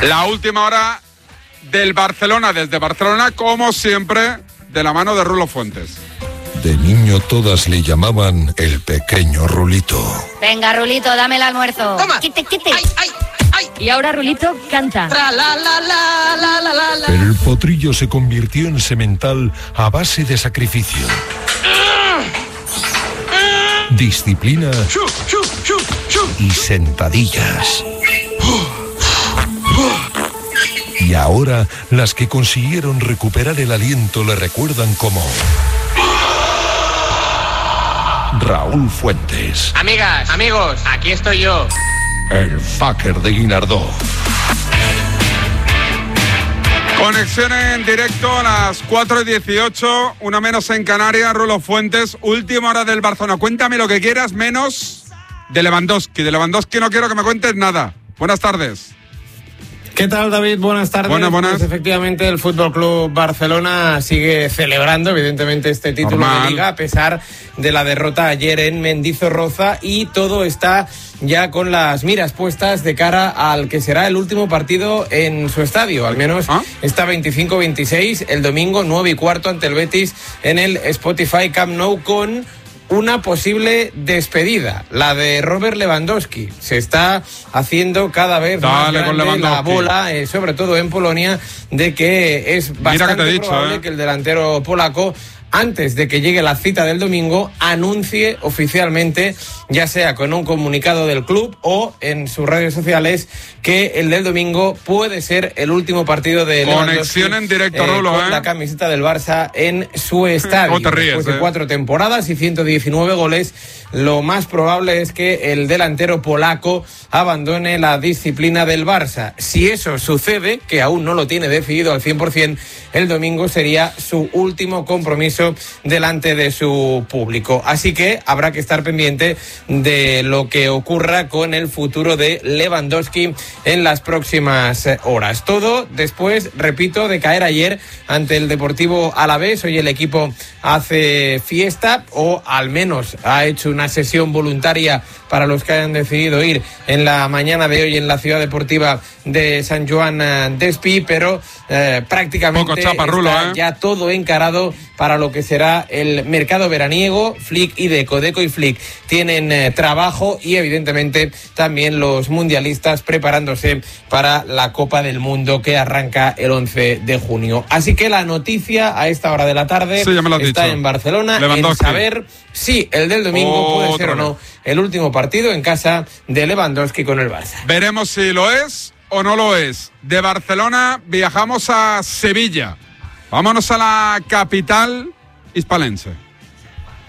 La última hora del Barcelona, desde Barcelona, como siempre, de la mano de Rulo Fuentes. De niño todas le llamaban el pequeño Rulito. Venga, Rulito, dame el almuerzo. Toma. Quite. ¡Ay, ay, ay! Y ahora Rulito canta. Tra, la, la, la, la, la, la, la. Pero el potrillo se convirtió en semental a base de sacrificio, disciplina y sentadillas. Y ahora las que consiguieron recuperar el aliento le recuerdan como Raúl Fuentes. Amigas, amigos, aquí estoy yo. El fucker de Guinardó. Conexión en directo a las 4:18, una menos en Canarias. Rulo Fuentes, última hora del Barcelona. Cuéntame lo que quieras, menos de Lewandowski. De Lewandowski no quiero que me cuentes nada. Buenas tardes. ¿Qué tal, David? Buenas tardes. Buenas. Pues efectivamente, el Fútbol Club Barcelona sigue celebrando, evidentemente, este título Normal. de Liga, a pesar de la derrota ayer en Mendizorroza, y todo está ya con las miras puestas de cara al que será el último partido en su estadio, al menos está 25-26, el domingo 9:15 ante el Betis en el Spotify Camp Nou, con una posible despedida, la de Robert Lewandowski. Se está haciendo cada vez más grande la bola, sobre todo en Polonia, de que es bastante probable que el delantero polaco, antes de que llegue la cita del domingo, anuncie oficialmente, ya sea con un comunicado del club o en sus redes sociales, que el del domingo puede ser el último partido de Lewandowski. Conexión en directo, Rulo, con la camiseta del Barça en su estadio. ¿Cómo te ríes, Después de 4 temporadas y 119 goles, lo más probable es que el delantero polaco abandone la disciplina del Barça. Si eso sucede, que aún no lo tiene decidido al 100%, el domingo sería su último compromiso delante de su público. Así que habrá que estar pendiente de lo que ocurra con el futuro de Lewandowski en las próximas horas. Todo después, repito, de caer ayer ante el Deportivo Alavés. Hoy el equipo hace fiesta, o al menos ha hecho una sesión voluntaria para los que hayan decidido ir en la mañana de hoy en la ciudad deportiva de Sant Joan d'Espí, pero prácticamente está ya todo encarado para lo que será el mercado veraniego. Flick y Deco y Flick tienen trabajo, y evidentemente también los mundialistas preparándose para la Copa del Mundo que arranca el 11 de junio. Así que la noticia a esta hora de la tarde está en Barcelona, en saber si el del domingo puede ser o no el último partido en casa de Lewandowski con el Barça. Veremos si lo es o no lo es. De Barcelona viajamos a Sevilla. Vámonos a la capital hispalense.